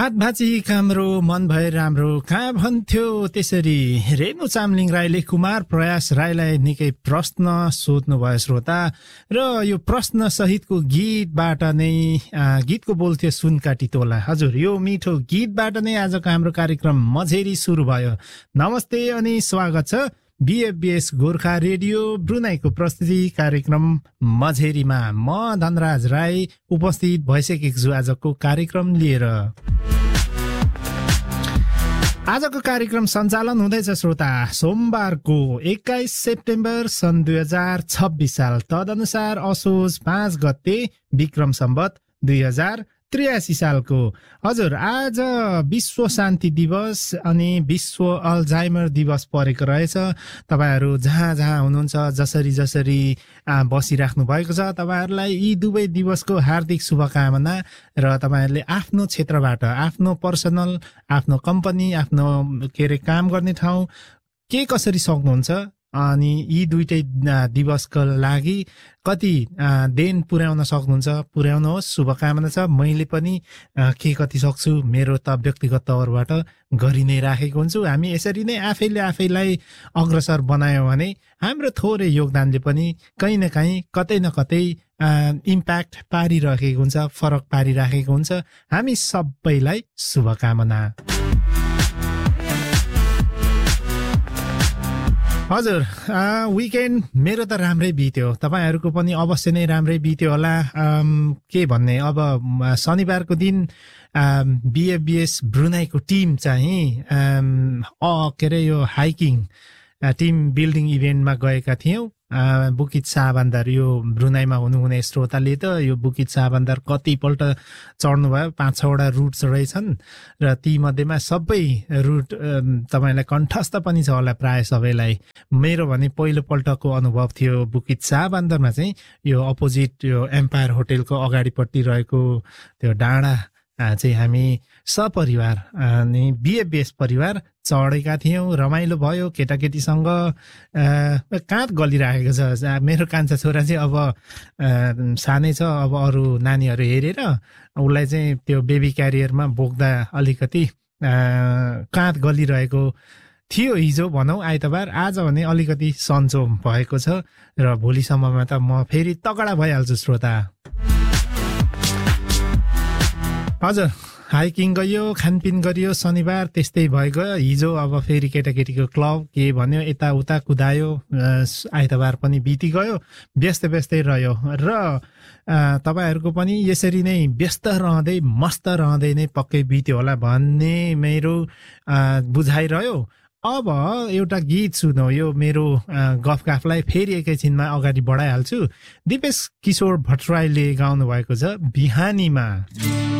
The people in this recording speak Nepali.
हात भाँची काम्रो मन भए राम्रो कहाँ भन्थ्यो त्यसरी रेणु चामलिङ राईले कुमार प्रयास राईलाई निकै प्रश्न सोध्नुभयो श्रोता र यो प्रश्न सहितको गीतबाट नै गीतको बोल थियो सुनकाटी तोला। हजुर, यो मिठो गीतबाट नै आजको हाम्रो कार्यक्रम मझेरी सुरु भयो। नमस्ते अनि स्वागत छ बीएफबीएस गोर्खा रेडियो ब्रुनाईको प्रस्तुति कार्यक्रम मझेरीमा। म धनराज राई उपस्थित भइसकेको छु आजको कार्यक्रम लिएर। आजको कार्यक्रम सञ्चालन हुँदैछ श्रोता सोमबारको 21 सेप्टेम्बर सन् 2026 साल तदनुसार असोज 5 गते विक्रम सम्वत 2083 सालको। हजुर, आज विश्व शान्ति दिवस अनि विश्व अल्जाइमर दिवस परेको रहेछ। तपाईहरू जहाँ जहाँ हुनुहुन्छ, जसरी जसरी बसिराख्नु भएको छ, तपाईहरूलाई यी दुवै दिवसको हार्दिक शुभकामना। र तपाईहरूले आफ्नो क्षेत्रबाट, आफ्नो पर्सनल, आफ्नो कम्पनी, आफ्नो काम गर्ने ठाउँ के कसरी सक्नुहुन्छ अनि यी दुईटै दिवसको लागि कति देन पुर्याउन सक्नुहुन्छ, पुर्याउनुहोस्, शुभकामना छ। मैले पनि के कति सक्छु मेरो त व्यक्तिगत तौरबाट गरि नै राखेको हुन्छु। हामी यसरी नै आफैले आफैलाई अग्रसर बनायौँ भने हाम्रो थोरै योगदानले पनि कहीँ न कहीँ, कतै न कतै इम्प्याक्ट पारिरहेको हुन्छ, फरक पारिराखेको हुन्छ। हामी सबैलाई शुभकामना। हजुर, विकेन्ड मेरो त राम्रै बित्यो, तपाईँहरूको पनि अवश्य नै राम्रै बित्यो होला। के भन्ने, अब शनिबारको दिन बीएफबीएस ब्रुनाईको टिम चाहिँ के अरे यो हाइकिङ टिम बिल्डिङ इभेन्टमा गएका थियौँ। बुकित शाहबन्दर, यो ब्रुनाईमा हुनुहुने श्रोताले त यो बुकित शाहबन्दर कतिपल्ट चढ्नुभयो, 5-6 वटा रुट्स रहेछन् र ती मध्येमा सबै रुट तपाईँलाई कण्ठस्थ पनि छ होला प्राय सबैलाई। मेरो भने पहिलोपल्टको अनुभव थियो बुकित शाहबन्दरमा चाहिँ। यो अपोजिट यो एम्पायर होटेलको अगाडिपट्टि रहेको त्यो डाँडा चाहिँ हामी सपरिवार अनि बीएफबीएस परिवार चढेका थियौँ। रमाइलो भयो, केटाकेटीसँग काँध गलिरहेको छ। मेरो कान्छा छोरा चाहिँ अब सानै छ, अब अरू नानीहरू हेरेर उसलाई चाहिँ त्यो बेबी क्यारियरमा बोक्दा अलिकति काँध गलिरहेको थियो हिजो भनौँ आइतबार। आज भने अलिकति सन्चो भएको छ र भोलिसम्ममा त म फेरि तगडा भइहाल्छु श्रोता। हजुर, हाइकिङ गयो, खानपिन गरियो, शनिबार त्यस्तै भइगयो। हिजो अब फेरि केटाकेटीको क्लब के भन्यो, यताउता कुदायो, आइतबार पनि बितिगयो, व्यस्तै रह्यो। र तपाईँहरूको पनि यसरी नै व्यस्त रहँदै मस्त रहँदै नै पक्कै बित्यो होला भन्ने मेरो बुझाइरह्यो। अब एउटा गीत सुनौ, यो मेरो गफगाफलाई फेरि एकैछिनमा अगाडि बढाइहाल्छु। दिपेश किशोर भट्टराईले गाउनु भएको छ बिहानीमा।